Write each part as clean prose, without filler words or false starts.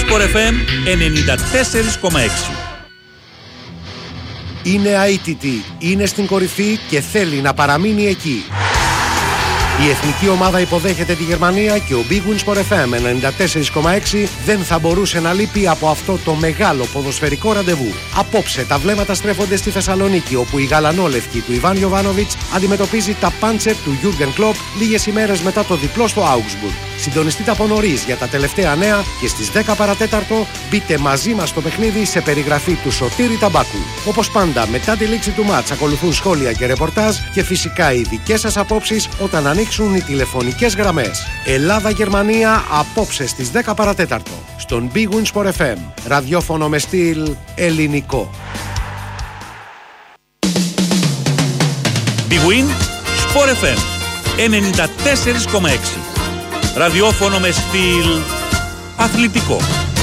Sport FM 94,6. Είναι αίτητη, είναι στην κορυφή και θέλει να παραμείνει εκεί. Η εθνική ομάδα υποδέχεται τη Γερμανία και ο Big Win Sport FM 94,6 δεν θα μπορούσε να λείπει από αυτό το μεγάλο ποδοσφαιρικό ραντεβού. Απόψε τα βλέμματα στρέφονται στη Θεσσαλονίκη, όπου η γαλανόλευκη του Ιβάν Γιοβάνοβιτς αντιμετωπίζει τα πάντσερ του Γιούργεν Κλοπ λίγες ημέρες μετά το διπλό στο Augsburg. Συντονιστείτε από νωρίς για τα τελευταία νέα και στις 10 παρατέταρτο μπείτε μαζί μας στο παιχνίδι σε περιγραφή του Σωτήρη Ταμπάκου. Όπως πάντα, μετά τη λήξη του μάτς ακολουθούν σχόλια και ρεπορτάζ και φυσικά οι δικές σας απόψεις όταν ανοίξουν οι τηλεφωνικές γραμμές. Ελλάδα-Γερμανία απόψε στις 10 παρατέταρτο στον Big Win Sport FM. Ραδιόφωνο με στυλ ελληνικό. Big Win Sport FM 94,6. Ραδιόφωνο με στυλ αθλητικό.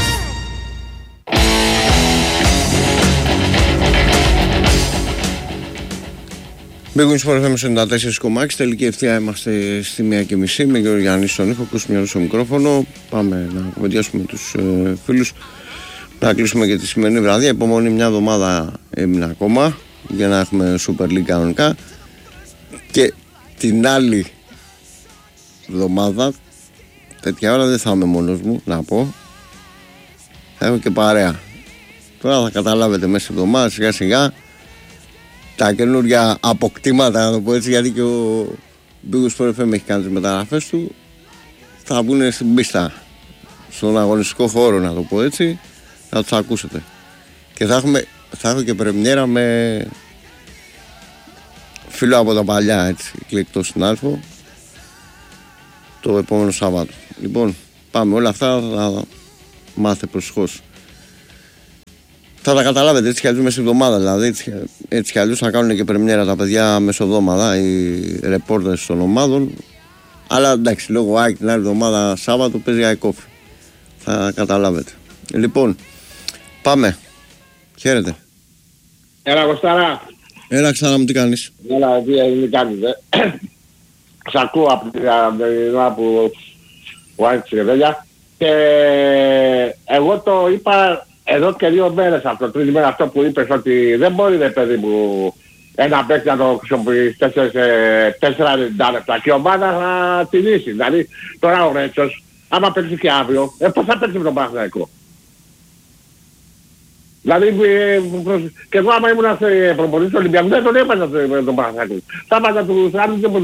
Big Win Sport FM 94,6. Τελική ευθεία είμαστε στη 1:30 με Γιώργο Γιάννη στον ήχο. Ακούσουμε στο μικρόφωνο. Πάμε να κουβεντιάσουμε τους φίλους. Να κλείσουμε και τη σημερινή βραδιά. Υπομονή, μια εβδομάδα έμεινε ακόμα για να έχουμε Super League κανονικά. Και την άλλη εβδομάδα, τέτοια ώρα δεν θα είμαι μόνος μου, να πω. Θα έχω και παρέα. Τώρα θα καταλάβετε μέσα στην εβδομάδα σιγά σιγά τα καινούργια αποκτήματα, να το πω έτσι, γιατί και ο Big Sport FM έχει κάνει τις μεταγραφές του. Θα βγουν στην πίστα, στον αγωνιστικό χώρο, να το πω έτσι. Θα τους ακούσετε. Και θα έχω και πρεμιέρα με φίλο από τα παλιά, έτσι, εκλεκτό συνάδελφο, το επόμενο Σάββατο. Λοιπόν, πάμε, όλα αυτά θα μάθετε προσεχώς. Θα τα καταλάβετε έτσι κι αλλιώς μέσα στην εβδομάδα, δηλαδή έτσι κι αλλιώς θα κάνουν και πρεμιέρα τα παιδιά μεσοβδόμαδα, οι ρεπόρτες των ομάδων. Αλλά εντάξει, λόγω ΑΕΚ την άλλη εβδομάδα Σάββατο παίζει ΑΕΚ-Όφη. Θα καταλάβετε. Λοιπόν, πάμε. Χαίρετε. Έλα Κωστάρα. Έλα Ξάρα μου, τι κάνεις? Έλα, τι κάνεις, Σ' ακούω από την ώρα που άνοιξε και τέτοια. Και εγώ το είπα εδώ και 2 μέρες αυτό, 3 μέρες αυτό που είπες, ότι δεν μπορεί, ρε παιδί μου, ένα παίκτη να το χρησιμοποιήσει 4,90 λεπτά και η ομάδα θα τη λύσει. Δηλαδή τώρα ο Ρέτσος, άμα παίξει και αύριο, πώς θα παίξει με τον Παναθηναϊκό? Δηλαδή και εγώ άμα ήμουν προπονητής του Ολυμπιακού δεν τον έπαιζα τον Παναθηναϊκό. Θα έπαιζα τους άλλους και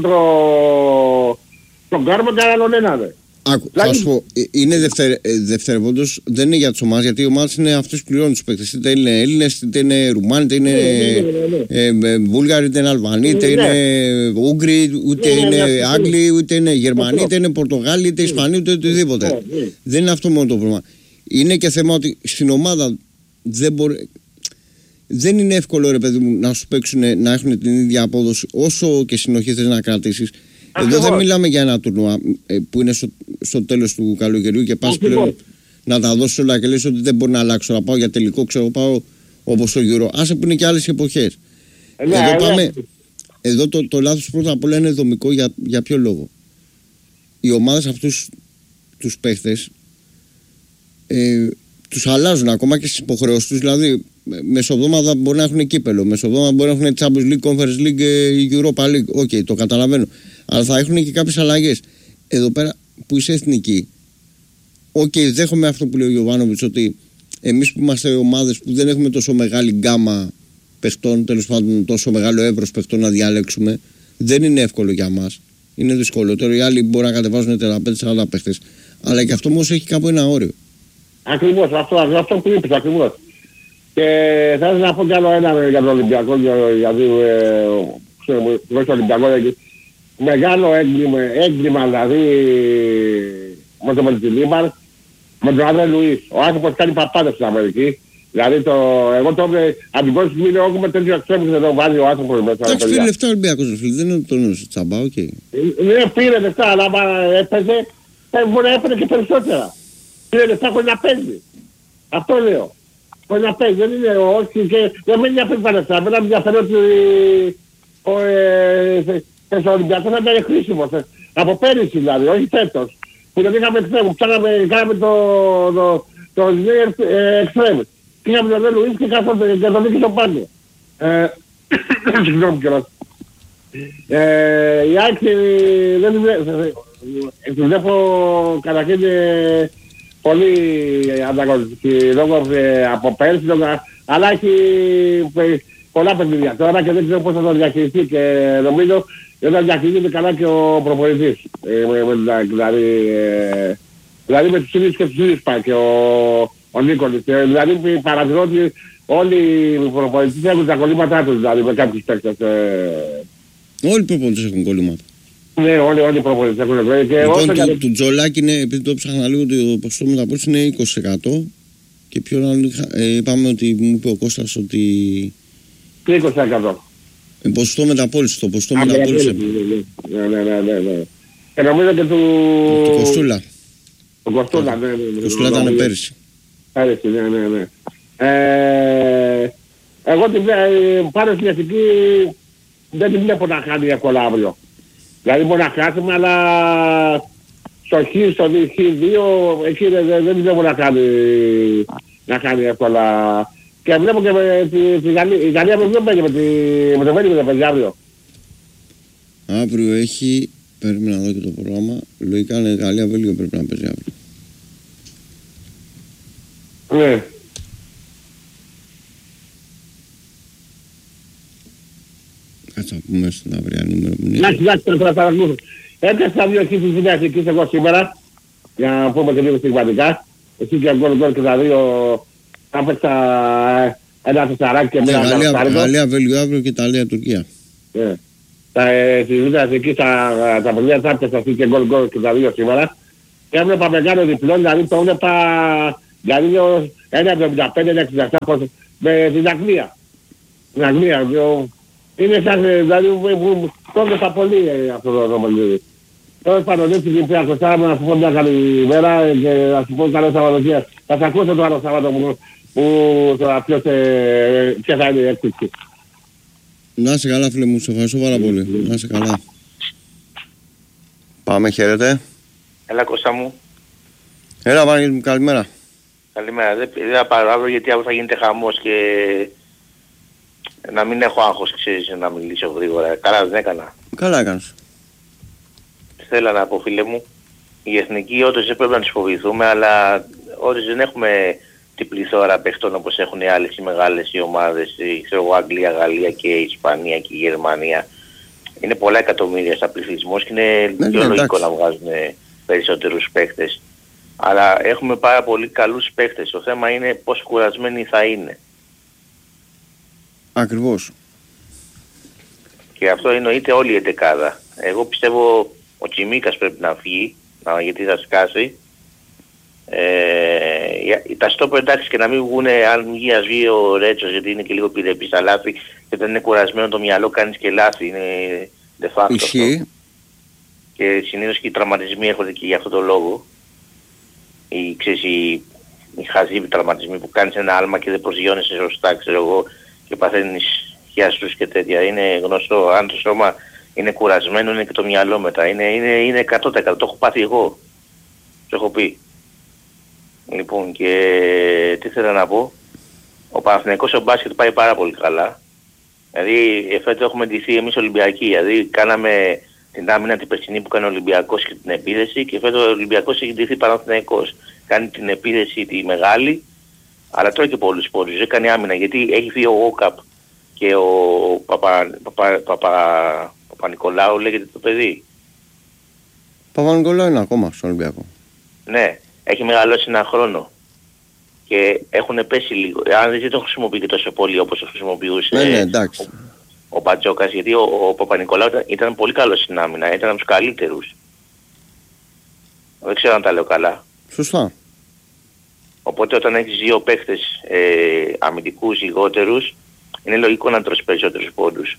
τον Κάρμο και άλλον ένα δε. Άκου, θα σου πω, είναι δευτερευόντως, δεν είναι για τις ομάδες, γιατί οι ομάδες είναι αυτές που πληρώνουν τους παίκτες. Είτε είναι Έλληνες, είτε είναι Ρουμάνοι, είτε είναι Βούλγαροι, είτε είναι Αλβανοί, είτε είναι Ούγγροι, ούτε είναι Άγγλοι, είτε είναι Γερμανοί, είτε είναι Πορτογάλοι, είτε Ισπανοί, είτε οτιδήποτε. Δεν είναι αυτό μόνο το πρόβλημα. Είναι και θέμα ότι στην ομάδα δεν είναι εύκολο, ρε παιδί μου, να σου παίξουν, να έχουν την ίδια απόδοση όσο και συνοχή θες να κρατήσεις. Εδώ δεν μιλάμε για ένα τουρνουά που είναι στο τέλος του καλοκαιριού και πας πλέον να τα δώσεις όλα και λες ότι δεν μπορεί να αλλάξω, να πάω για τελικό, ξέρω, πάω όπως το Euro. Άσε που είναι και άλλες εποχές. Εδώ το λάθος πρώτα απ' όλα είναι δομικό. Για ποιο λόγο? Οι ομάδες αυτούς τους παίχτες τους αλλάζουν ακόμα και στις υποχρεώσεις τους. Δηλαδή μεσοβδόμαδα μπορεί να έχουν κύπελο, μεσοβδόμαδα μπορεί να έχουν Champions League, Conference League, Europa League. Οκ, το καταλαβαίνω. Αλλά θα έχουν και κάποιες αλλαγές. Εδώ πέρα που είσαι εθνική, δέχομαι αυτό που λέει ο Γιοβάνοβιτς, ότι εμείς που είμαστε ομάδες που δεν έχουμε τόσο μεγάλη γκάμα παιχτών, τέλος πάντων τόσο μεγάλο εύρος παιχτών να διαλέξουμε, δεν είναι εύκολο για μας. Είναι δυσκολότερο. Οι άλλοι μπορεί να κατεβάζουν 35-40 παίχτες. Αλλά και αυτό όμως έχει κάπου ένα όριο. Ακριβώς, αυτό που είπες ακριβώς. Και θα ήθελα να πω κι άλλο ένα για τον Ολυμπιακό, γιατί το Ολυμπιακό μεγάλο έγκλημα δηλαδή με τον Μελτιλίμαρ, με τον Άντρε Λουίς. Ο άνθρωπος κάνει παπάδες στην Αμερική. Δηλαδή εγώ το από την πρώτη στιγμή λέω με τέτοιο εξέμιση δεν το βάζει ο άνθρωπος μέσα. Εντάξει, πήρε λεφτά ο Ολυμπιακός, δεν είναι το νου τσαμπά, οκ. Δεν πήρε λεφτά, αλλά άμα έπαιζε, μπορεί να έπαιρνε και περισσότερα. Πήρε λεφτά χωρίς να παίζει. Αυτό λέω. Χωρίς να παίζει, δεν είναι όχι και δεν με ενδιαφέρει τα λεφτά. Εμένα με ενδιαφέρει ότι στο Ολυμπιακό θα ήταν χρήσιμο. Από πέρυσι δηλαδή, όχι φέτος. Που δεν είχαμε ξέχω, κάναμε το εξτρέμ. Πήγαμε τον Δε Λουίς και τον δίκη στον πάγκο. Συγγνώμη κιόλας. Η ΑΕΚ δεν βλέπω καταρχήν πολύ ανταγωνιστική λόγω από πέρσι, αλλά έχει πολλά παιχνίδια τώρα και δεν ξέρω πώς θα το διαχειριστεί και νομίζω δεν διαχειρίζεται καλά και ο προπονητής. Δηλαδή με τους ίδιους και τους ίδιους πάει και ο Νίκολης. Δηλαδή παρατηρώ ότι όλοι οι προπονητές έχουν τα κολλήματά τους, δηλαδή με κάποιους παίκτες. Όλοι οι προπονητές έχουν κολλήματα. Ναι, όλοι οι προπονητές έχουν κολλήματα. Λοιπόν, του Τζολάκη είναι, επειδή το ψάχνα λίγο, το ποσοστό μεταπόλησης είναι 20%. Και πιο άλλο είπαμε ότι μου είπε ο Κώστας ότι... Τι 20%? Ποσοστό μεταπόλησης, το ποσοστό μεταπόλησης. Ναι. Και νομίζω και του Κοστούλα. Ο Κοστούλα, ναι. Ο Κοστούλα ήταν πέρυσι. Πέρυσι, ναι. Εγώ την πάνω στην Εθνική δεν την βλέπω να χάνει εύκολα αύριο. Δηλαδή μπορεί να χάσουμε, αλλά στο Χ2 εκεί δεν την βλέπω να χάνει εύκολα. Και βλέπω και η Γαλλία με ποιον παίζει, με το Βέλγιο δεν παίζει αύριο. Αύριο έχει, πρέπει να δω και το πρόγραμμα, λογικά είναι Γαλλία Βέλγιο πρέπει να παίζει αύριο. Ναι. Κάτσα να πούμε στην αυριανή ημερομηνία. Εντάξει, θα παρακολουθήσω. Έπαιξα δύο εκεί της Νέας Εθνικής εγώ σήμερα, για να πούμε και λίγο στιγματικά. Εσύ και γκολ και τα δύο, έπαιξα ένα τεσσαράκι και μία τεσσάρικο. Γαλλία Βέλγιο αύριο και Ιταλία Τουρκία. Ναι. Στη Νέας Εθνικής τα παιδιά θα έπαιξα εσύ και γκολ και τα δύο σήμερα. Και έβλεπα μεγάλο διπλό, δηλαδή το έβλεπα, δηλαδή 1,75-1,67 με την Αγγλία. Την Αγγλία, είναι σαν, δηλαδή το έβλεπα πολύ αυτό το νομολίδι. Τέλος πάντων, έτσι την πέρα Κωστά, να σου πω μια καλή μέρα και να σου πω καλό Σαββατοκύριακο. Θα σας ακούσω το άλλο Σαββατό που θα ποια θα είναι η έκπληξη. Να είσαι καλά φίλε μου, σε ευχαριστώ πάρα πολύ. Να είσαι καλά. Πάμε, χαίρετε. Έλα Κώστα μου. Έλα Βάνη μου, καλημέρα. Καλημέρα. Δεν θα πάρω αύριο γιατί αύριο θα γίνεται χαμός και να μην έχω άγχος, ξέρεις, να μιλήσω γρήγορα. Καλά δεν έκανα. Καλά έκανες. Θέλω να πω φίλε μου, η εθνική όντως δεν πρέπει να τις φοβηθούμε, αλλά όντως δεν έχουμε την πληθώρα παιχτών όπως έχουν οι άλλες οι μεγάλες οι ομάδες, ξέρω εγώ, Αγγλία, Γαλλία και η Ισπανία και η Γερμανία. Είναι πολλά εκατομμύρια στα πληθυσμός και είναι πιο λογικό να βγάζουν περισσότερους παίχτες. Αλλά έχουμε πάρα πολύ καλούς παίχτες. Το θέμα είναι πόσο κουρασμένοι θα είναι. Ακριβώς. Και αυτό εννοείται όλη η εντεκάδα. Εγώ πιστεύω ο Τσιμίκας πρέπει να φύγει, γιατί θα σκάσει. Τα στόπερ εντάξει και να μην βγουν, αν βγει ο Ρέτσος, γιατί είναι και λίγο πυρεπής στα λάθη και όταν είναι κουρασμένο το μυαλό κάνεις και λάθη, είναι de facto αυτό. Και συνήθως και οι τραυματισμοί έρχονται και για αυτό το λόγο. Οι χαζοί τραυματισμοί που κάνεις ένα άλμα και δεν προσγειώνεσαι σωστά, ξέρω εγώ, και παθαίνεις χιάστους και τέτοια. Είναι γνωστό, αν το σώμα είναι κουρασμένο είναι και το μυαλό μετά. Είναι 100%, το έχω πάθει εγώ. Το έχω πει. Λοιπόν, και τι θέλω να πω. Ο Παναθηναϊκός ο μπάσκετ πάει πάρα πολύ καλά. Δηλαδή φέτος έχουμε ντυθεί εμείς Ολυμπιακοί. Δηλαδή κάναμε την άμυνα την περσινή που κάνει ο Ολυμπιακός και την επίδεση και φέτος ο Ολυμπιακός έχει ντυθεί Παναθηναϊκός. Κάνει την επίδεση τη μεγάλη, αλλά τρώει και πολλούς πόρους. Δεν κάνει άμυνα γιατί έχει φύγει ο Όκαπ και ο Παπα-Νικολάου λέγεται το παιδί. Παπα-Νικολάου είναι ακόμα στον Ολυμπιακό. Ναι, έχει μεγαλώσει ένα χρόνο. Και έχουν πέσει λίγο. Αν δεν το χρησιμοποιεί και τόσο πολύ όπως το χρησιμοποιούσε ο Πατζόκας, γιατί ο Παπα-Νικολάου ήταν πολύ καλός στην άμυνα, ήταν από τους καλύτερους. Δεν ξέρω αν τα λέω καλά. Σωστά. Οπότε όταν έχεις δύο παίχτες αμυντικούς λιγότερους, είναι λογικό να τρως περισσότερους πόντους.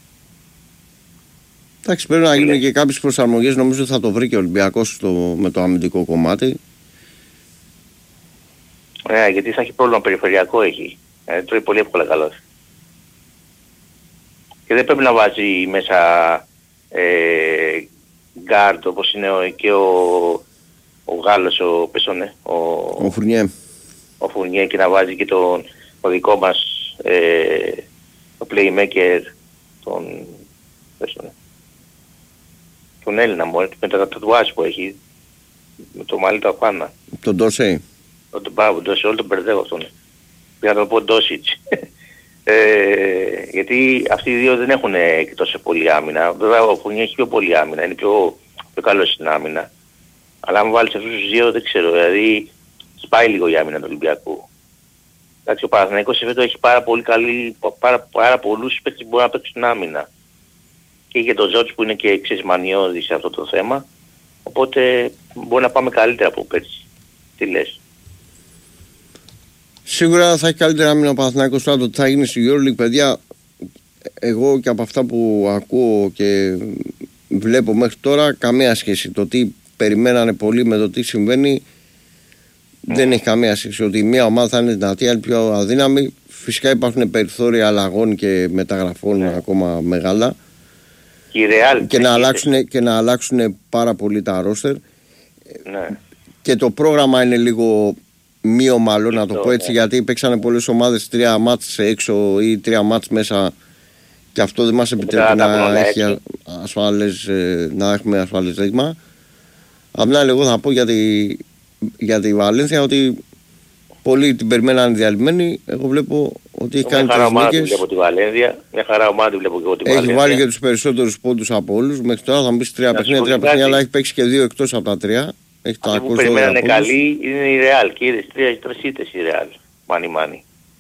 Εντάξει, πρέπει να γίνουν και κάποιες προσαρμογές, νομίζω θα το βρει και ο Ολυμπιακός με το αμυντικό κομμάτι. Ναι, γιατί θα έχει πρόβλημα περιφερειακό έχει. Τρώει πολύ εύκολα καλώς. Και δεν πρέπει να βάζει μέσα γκάρντ όπως είναι και ο Γάλλος, ο Πεσόνε. Ο Φουρνιέ. ο Φουρνιέ και να βάζει και το δικό μας το playmaker, τον Έλληνα μου, με τα τατουάζ που έχει, με το μαλλί τα πάνω. Τον Ντόσεϊ. Τον Ντόσεϊ, όλο τον μπερδεύω αυτόν. Πήγα να το πω Ντόσιτς. Γιατί αυτοί οι δύο δεν έχουν και τόσο πολύ άμυνα. Βέβαια ο Φουρνιέ έχει πιο πολύ άμυνα, είναι πιο καλός στην άμυνα. Αλλά αν βάλεις αυτούς τους δύο δεν ξέρω, δηλαδή σπάει λίγο η άμυνα του Ολυμπιακού. Εντάξει, ο Παναθηναϊκός φέτος έχει πάρα πολλούς παίκτες που μπορούν να παίξουν άμυνα. Και για τον Ζότς που είναι και εξισμανιώδης σε αυτό το θέμα. Οπότε μπορεί να πάμε καλύτερα από πέρσι. Τι λες? Σίγουρα θα έχει καλύτερα άμυνα ο Παναθηναϊκός. Τώρα το τι θα γίνει στη EuroLeague, παιδιά, εγώ και από αυτά που ακούω και βλέπω μέχρι τώρα, καμία σχέση. Το τι περιμένανε πολύ με το τι συμβαίνει δεν έχει καμία σχέση. Ότι μία ομάδα θα είναι δυνατή, άλλη πιο αδύναμη. Φυσικά υπάρχουν περιθώρια αλλαγών και μεταγραφών ακόμα μεγάλα. Και να αλλάξουν πάρα πολύ τα ρόστερ. Και το πρόγραμμα είναι λίγο μη ομαλό, να το πω έτσι, γιατί παίξανε πολλές ομάδες 3 μάτς έξω ή 3 μάτς μέσα. Και αυτό δεν μας επιτρέπει να έχουμε ασφαλές ρήγμα. Απλά εγώ θα πω για τη Βαλένθια ότι πολλοί την περιμέναν διαλυμένη. Εγώ βλέπω ότι έχει κάνει τις νίκες. Μια χαρά ομάδα βλέπω και εγώ τη Βαλένθια. Έχει βάλει και τους περισσότερους πόντους από όλους. Μέχρι τώρα θα μου πεις 3 παιχνίδια, αλλά έχει παίξει και 2 εκτός από τα 3. Αυτοί που περιμένανε καλή είναι η Real και είδες 3 ήττες η Real. Μάνι.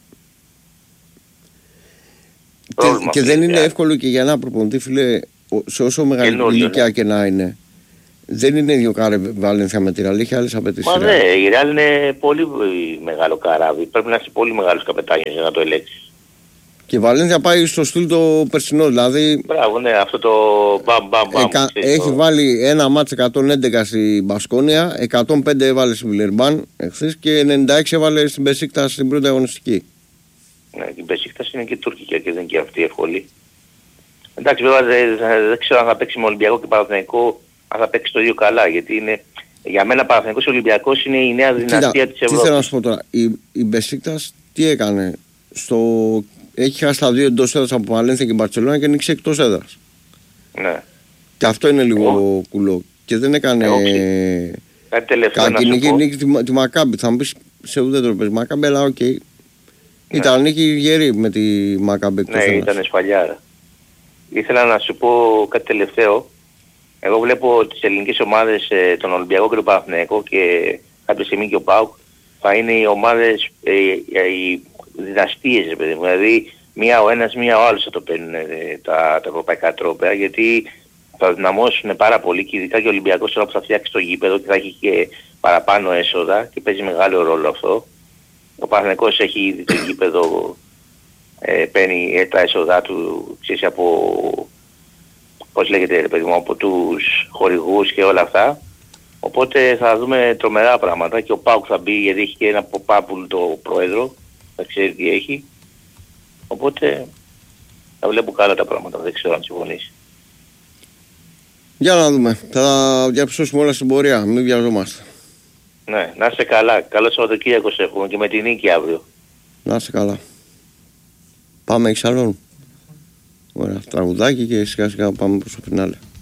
Και δεν είναι εύκολο και για ένα προπονητή, φίλε, σε όσο μεγάλη ηλικία και να είναι. Δεν είναι ίδιο Βαλένθια με τη Real, έχει άλλες απαιτήσεις. Μα ναι, η Real είναι πολύ μεγάλο καράβι. Πρέπει να είσαι πολύ μεγάλος καπετάνιος για να το ελέγξεις. Και η Βαλένθια πάει στο στυλ το περσινό, δηλαδή. Μπράβο, ναι, αυτό το μπαμ. Έχει βάλει ένα μάτς 111 στη Μπασκόνια, 105 έβαλε στη Βιλερμπάν εχθές και 96 έβαλε στην Μπεσίκτας στην πρώτη αγωνιστική. Ναι, η Μπεσίκτας είναι και τουρκική και δεν είναι και αυτή εύκολη. Εντάξει, βέβαια δεν ξέρω αν θα παίξει με Ολυμπιακό και Παναθηναϊκό, αν θα παίξει το ίδιο καλά, γιατί είναι, για μένα Παναθηναϊκός και Ολυμπιακός είναι η νέα δυναστεία της Ευρώπης. Τι θέλω να σου πω τώρα, η Μπεσίκτας τι έκανε, έχει χάσει τα 2 εντός έδρας από Βαλένθια και Μπαρτσελόνα και νίξει εκτός έδρας. Ναι. Και αυτό είναι λίγο κουλό. Και δεν έκανε κακή νίκη τη Μακάμπη. Θα μου πεις σε ουδέτερο πες Μακάμπη, αλλά οκ. Ήταν νίκη γερή με τη Μακάμπη εκτός έδρας. Ναι, ήταν σφαλιάρα. Ήθελα να σου πω κάτι τελευταίο. Εγώ βλέπω τις ελληνικές ομάδες, τον Ολυμπιακό και τον Παναθηναϊκό και κάποια στιγμή και ο ΠΑΟΚ θα είναι οι ομάδες, οι δυναστείες, δηλαδή μία ο ένας, μία ο άλλος θα το παίρνουν τα ευρωπαϊκά τρόπαια, γιατί θα δυναμώσουν πάρα πολύ και ειδικά και ο Ολυμπιακός τώρα που θα φτιάξει το γήπεδο και θα έχει και παραπάνω έσοδα και παίζει μεγάλο ρόλο αυτό. Ο Παναθηναϊκός έχει ήδη το γήπεδο, παίρνει τα έσοδα του, ξέρεις, από, πώς λέγεται ρε παιδί μου, από τους χορηγούς και όλα αυτά. Οπότε θα δούμε τρομερά πράγματα και ο ΠΑΟΚ θα μπει, γιατί έχει και ένα Παπάπουλ το πρόεδρο, θα ξέρει τι έχει. Οπότε θα βλέπω καλά τα πράγματα, δεν ξέρω αν συμφωνήσει. Για να δούμε. Θα διαψώσουμε όλα στην πορεία, μην βιαζόμαστε. Ναι, να είστε καλά. Καλό Σαββατοκύριακο έχουμε και με τη νίκη αύριο. Να είστε καλά. Πάμε εξ άλλων. Ωραία, τραγουδάκι και σιγά σιγά πάμε προς το φινάλε.